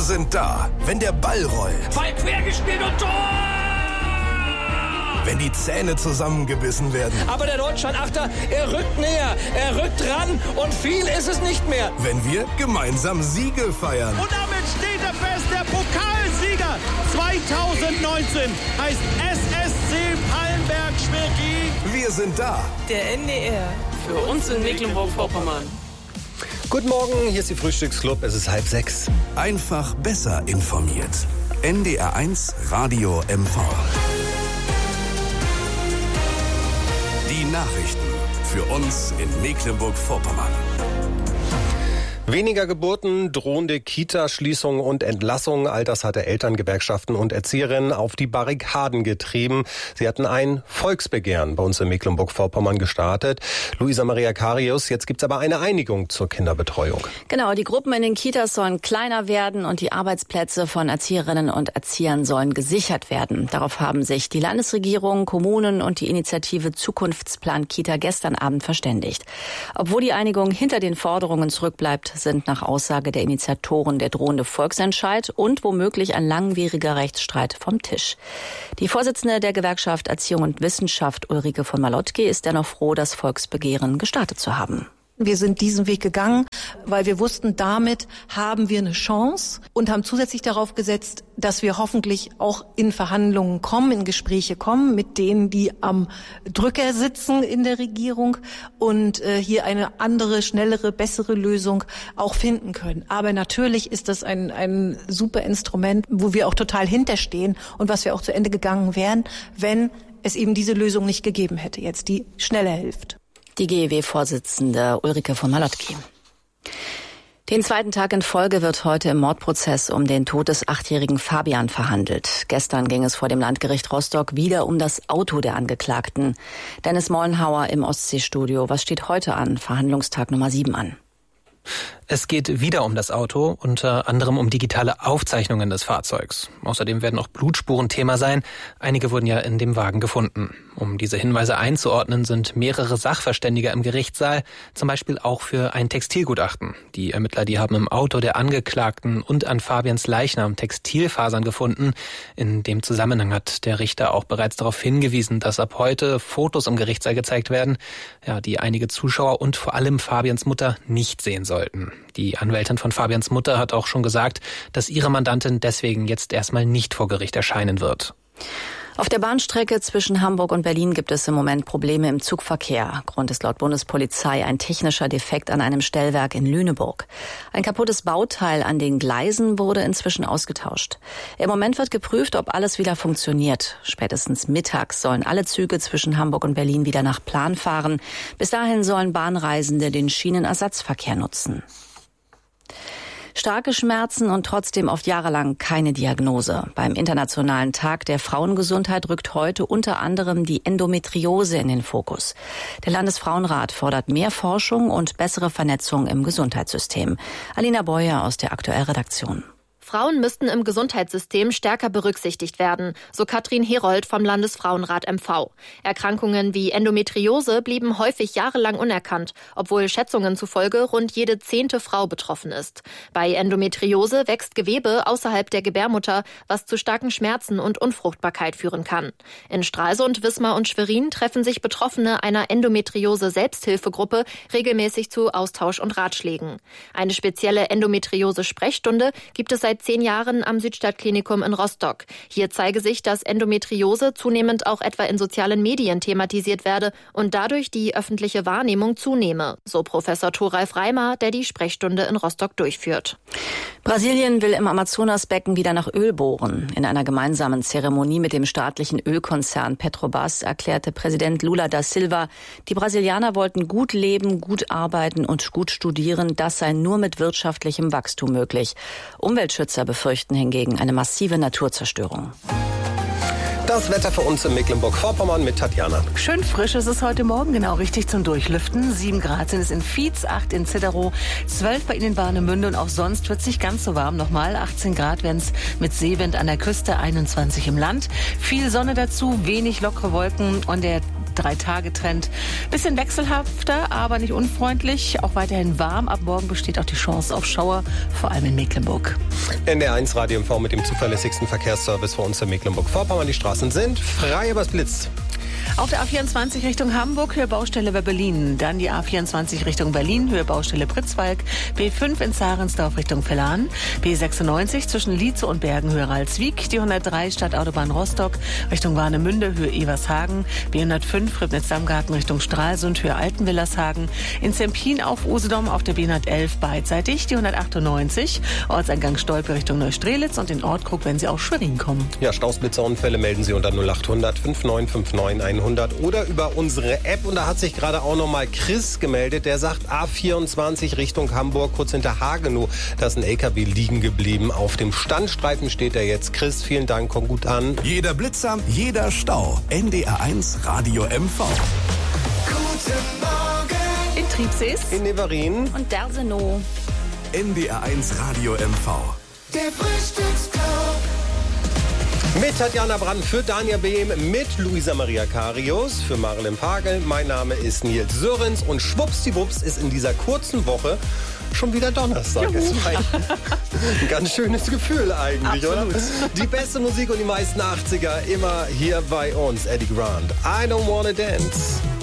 sind da, wenn der Ball rollt. Ball quergespielt und Tor! Wenn die Zähne zusammengebissen werden. Aber der Deutschland-Achter, er rückt näher, er rückt ran und viel ist es nicht mehr. Wenn wir gemeinsam Siege feiern. Und damit steht er fest, der Pokalsieger 2019 heißt SSC Pallenberg-Schmirki. Wir sind da. Der NDR, für uns in Mecklenburg-Vorpommern. Guten Morgen, hier ist die Frühstücksclub, es ist 5:30. Einfach besser informiert. NDR1 Radio MV. Die Nachrichten für uns in Mecklenburg-Vorpommern. Weniger Geburten, drohende Kita-Schließungen und Entlassungen, all das hatte Eltern, Gewerkschaften und Erzieherinnen auf die Barrikaden getrieben. Sie hatten ein Volksbegehren bei uns in Mecklenburg-Vorpommern gestartet. Luisa Maria Karius, jetzt gibt's aber eine Einigung zur Kinderbetreuung. Genau, die Gruppen in den Kitas sollen kleiner werden und die Arbeitsplätze von Erzieherinnen und Erziehern sollen gesichert werden. Darauf haben sich die Landesregierung, Kommunen und die Initiative Zukunftsplan Kita gestern Abend verständigt. Obwohl die Einigung hinter den Forderungen zurückbleibt, sind nach Aussage der Initiatoren der drohende Volksentscheid und womöglich ein langwieriger Rechtsstreit vom Tisch. Die Vorsitzende der Gewerkschaft Erziehung und Wissenschaft, Ulrike von Malotki, ist dennoch froh, das Volksbegehren gestartet zu haben. Wir sind diesen Weg gegangen, weil wir wussten, damit haben wir eine Chance und haben zusätzlich darauf gesetzt, dass wir hoffentlich auch in Verhandlungen kommen, in Gespräche kommen mit denen, die am Drücker sitzen in der Regierung und hier eine andere, schnellere, bessere Lösung auch finden können. Aber natürlich ist das ein super Instrument, wo wir auch total hinterstehen und was wir auch zu Ende gegangen wären, wenn es eben diese Lösung nicht gegeben hätte, jetzt die schneller hilft. Die GEW-Vorsitzende Ulrike von Malotki. Den zweiten Tag in Folge wird heute im Mordprozess um den Tod des 8-jährigen Fabian verhandelt. Gestern ging es vor dem Landgericht Rostock wieder um das Auto der Angeklagten. Dennis Mollenhauer im Ostseestudio. Was steht heute an? Verhandlungstag Nummer 7 an. Es geht wieder um das Auto, unter anderem um digitale Aufzeichnungen des Fahrzeugs. Außerdem werden auch Blutspuren Thema sein. Einige wurden ja in dem Wagen gefunden. Um diese Hinweise einzuordnen, sind mehrere Sachverständige im Gerichtssaal, zum Beispiel auch für ein Textilgutachten. Die Ermittler, die haben im Auto der Angeklagten und an Fabians Leichnam Textilfasern gefunden. In dem Zusammenhang hat der Richter auch bereits darauf hingewiesen, dass ab heute Fotos im Gerichtssaal gezeigt werden, ja, die einige Zuschauer und vor allem Fabians Mutter nicht sehen sollten. Die Anwältin von Fabians Mutter hat auch schon gesagt, dass ihre Mandantin deswegen jetzt erstmal nicht vor Gericht erscheinen wird. Auf der Bahnstrecke zwischen Hamburg und Berlin gibt es im Moment Probleme im Zugverkehr. Grund ist laut Bundespolizei ein technischer Defekt an einem Stellwerk in Lüneburg. Ein kaputtes Bauteil an den Gleisen wurde inzwischen ausgetauscht. Im Moment wird geprüft, ob alles wieder funktioniert. Spätestens mittags sollen alle Züge zwischen Hamburg und Berlin wieder nach Plan fahren. Bis dahin sollen Bahnreisende den Schienenersatzverkehr nutzen. Starke Schmerzen und trotzdem oft jahrelang keine Diagnose. Beim Internationalen Tag der Frauengesundheit rückt heute unter anderem die Endometriose in den Fokus. Der Landesfrauenrat fordert mehr Forschung und bessere Vernetzung im Gesundheitssystem. Alina Beuer aus der Aktuellredaktion. Frauen müssten im Gesundheitssystem stärker berücksichtigt werden, so Katrin Herold vom Landesfrauenrat MV. Erkrankungen wie Endometriose blieben häufig jahrelang unerkannt, obwohl Schätzungen zufolge rund jede 10. Frau betroffen ist. Bei Endometriose wächst Gewebe außerhalb der Gebärmutter, was zu starken Schmerzen und Unfruchtbarkeit führen kann. In Stralsund, Wismar und Schwerin treffen sich Betroffene einer Endometriose-Selbsthilfegruppe regelmäßig zu Austausch und Ratschlägen. Eine spezielle Endometriose-Sprechstunde gibt es seit 10 Jahren am Südstadtklinikum in Rostock. Hier zeige sich, dass Endometriose zunehmend auch etwa in sozialen Medien thematisiert werde und dadurch die öffentliche Wahrnehmung zunehme, so Professor Thoralf Reimer, der die Sprechstunde in Rostock durchführt. Brasilien will im Amazonasbecken wieder nach Öl bohren. In einer gemeinsamen Zeremonie mit dem staatlichen Ölkonzern Petrobras erklärte Präsident Lula da Silva, die Brasilianer wollten gut leben, gut arbeiten und gut studieren. Das sei nur mit wirtschaftlichem Wachstum möglich. Umweltschützer befürchten hingegen eine massive Naturzerstörung. Das Wetter für uns in Mecklenburg-Vorpommern mit Tatjana. Schön frisch ist es heute Morgen, genau richtig zum Durchlüften. 7 Grad sind es in Vietz, 8 in Zitterow, 12 bei Ihnen in Warnemünde und auch sonst wird es nicht ganz so warm. Nochmal 18 Grad werden es mit Seewind an der Küste, 21 im Land. Viel Sonne dazu, wenig lockere Wolken und der 3-Tage-Trend. Bisschen wechselhafter, aber nicht unfreundlich. Auch weiterhin warm. Ab morgen besteht auch die Chance auf Schauer, vor allem in Mecklenburg. NDR1 Radio MV mit dem zuverlässigsten Verkehrsservice für uns in Mecklenburg-Vorpommern. Die Straßen sind frei, aber es blitzt. Auf der A24 Richtung Hamburg, Höhe Baustelle bei Berlin. Dann die A24 Richtung Berlin, Höhe Baustelle Pritzwalk. B5 in Zarensdorf Richtung Vellan. B96 zwischen Lietze und Bergen, Höhe Ralswiek. Die 103 Stadtautobahn Rostock Richtung Warnemünde, Höhe Evershagen. B105 Ribnitz-Dammgarten Richtung Stralsund, Höhe Altenwillershagen. In Zempin auf Usedom auf der B111 beidseitig. Die 198 Ortseingang Stolpe Richtung Neustrelitz und in Ortkrug, wenn Sie aus Schwerin kommen. Ja, Stausblitzerunfälle melden Sie unter 0800 5959 100 oder über unsere App. Und da hat sich gerade auch nochmal Chris gemeldet. Der sagt A24 Richtung Hamburg, kurz hinter Hagenow. Da ist ein LKW liegen geblieben. Auf dem Standstreifen steht er jetzt. Chris, vielen Dank, komm gut an. Jeder Blitzer, jeder Stau. NDR1 Radio MV. Guten Morgen. In Triebsees, In Neverin und Dersenow. NDR1 Radio MV. Der Frühstücksclub. mit Tatjana Brandt für Dania Behm, mit Luisa Maria Karius, für Marilyn Pagel. Mein Name ist Nils Sörens und schwuppsdiwupps ist in dieser kurzen Woche schon wieder Donnerstag. Juhu. Ist ein ganz schönes Gefühl eigentlich, Absolut. oder? Die beste Musik und die meisten 80er immer hier bei uns. Eddie Grant. I don't wanna dance.